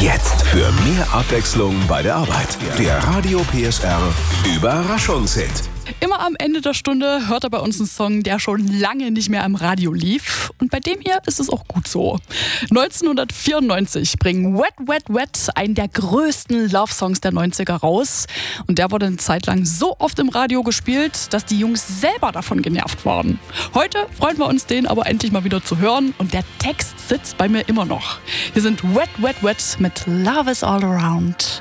Jetzt für mehr Abwechslung bei der Arbeit. Der Radio PSR Überraschungshit. Immer am Ende der Stunde hört er bei uns einen Song, der schon lange nicht mehr im Radio lief. Und bei dem hier ist es auch gut so. 1994 bringen Wet Wet Wet einen der größten Love-Songs der 90er raus. Und der wurde eine Zeit lang so oft im Radio gespielt, dass die Jungs selber davon genervt waren. Heute freuen wir uns, den aber endlich mal wieder zu hören. Und der Text sitzt bei mir immer noch. Hier sind Wet Wet Wet mit Love is All Around.